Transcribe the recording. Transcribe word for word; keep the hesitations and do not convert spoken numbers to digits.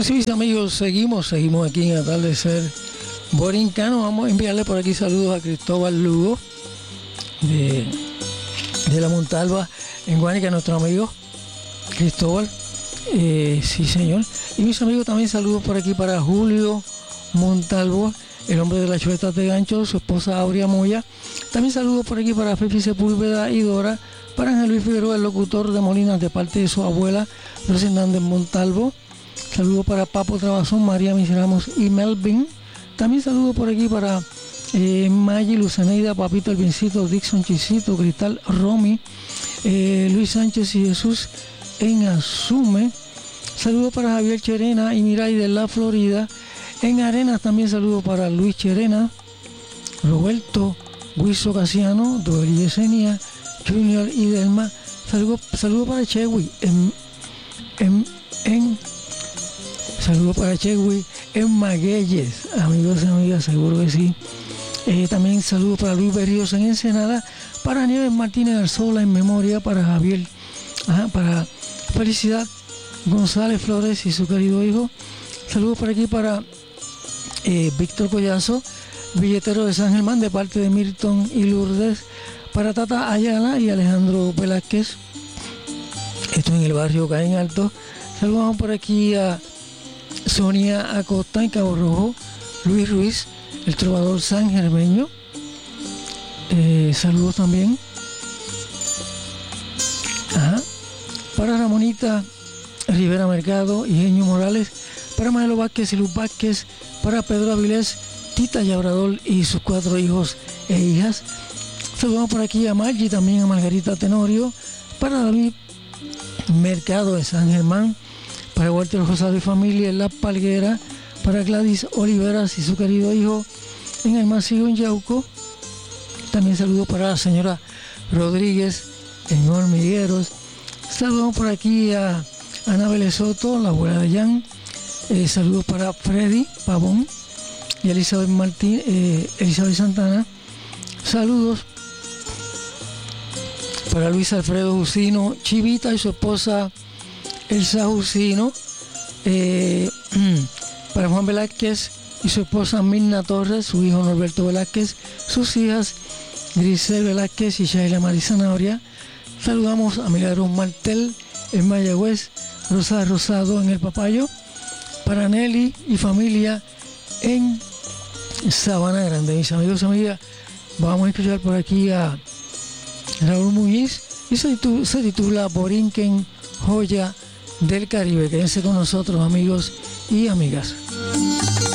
Bueno, sí, mis amigos, seguimos, seguimos aquí en Atardecer Borincano. Vamos a enviarle por aquí saludos a Cristóbal Lugo de, de la Montalva en Guánica, nuestro amigo Cristóbal. Eh, sí, señor. Y mis amigos, también saludos por aquí para Julio Montalvo, el hombre de las chuletas de gancho, su esposa Aurea Moya. También saludos por aquí para Fefi Sepúlveda y Dora, para Ángel Luis Figueroa, el locutor de Molinas, de parte de su abuela Rosa Hernández Montalvo. Saludos para Papo Trabazón, María Miseramos y Melvin. También saludos por aquí para eh, Maggie, Luceneida, Papito Albincito, Dixon Chisito, Cristal Romy, eh, Luis Sánchez y Jesús en Asume. Saludos para Javier Cherena y Miray de la Florida. En Arenas también saludos para Luis Cherena, Roberto Guiso Casiano, Doel Yesenia, Junior y Delma. Saludos saludo para Chewi en, en, en saludos para Chewi en Magueyes, amigos y amigas, seguro que sí. Eh, también saludos para Luis Berríos en Ensenada, para Nieves Martínez Arzola en memoria, para Javier, ajá, para Felicidad González Flores y su querido hijo. Saludos por aquí para eh, Víctor Collazo, billetero de San Germán, de parte de Milton y Lourdes, para Tata Ayala y Alejandro Velázquez, esto en el barrio Caen Alto. Saludamos por aquí a Sonia Acosta en Cabo Rojo, Luis Ruiz, el trovador san germeño. Eh, saludos también Ajá. para Ramonita Rivera Mercado y Genio Morales, para Manuel Vázquez y Luz Vázquez, para Pedro Avilés, Tita Labrador y sus cuatro hijos e hijas. Saludamos por aquí a Margie, también a Margarita Tenorio, para David Mercado de San Germán, para Walter Rosado y familia en La Palguera, para Gladys Oliveras y su querido hijo en el Macizo en Yauco. También saludos para la señora Rodríguez en Hormigueros. Saludamos por aquí a Anabel Soto, la abuela de Jan. Eh, saludos para Freddy Pavón y Elizabeth Martín, eh, Elizabeth Santana. Saludos para Luis Alfredo Jusino Chivita y su esposa Elsa Jusino. Eh, para Juan Velázquez y su esposa Mirna Torres, su hijo Norberto Velázquez, sus hijas Grisel Velázquez y Shaila Marizanaria. Saludamos a Milagros Martel en Mayagüez, Rosa Rosado en El Papayo, para Nelly y familia en Sabana Grande. Mis amigos y amigas, vamos a escuchar por aquí a Raúl Muñiz y se titula, se titula Borinquen, Joya del Caribe. Quédense con nosotros, amigos y amigas.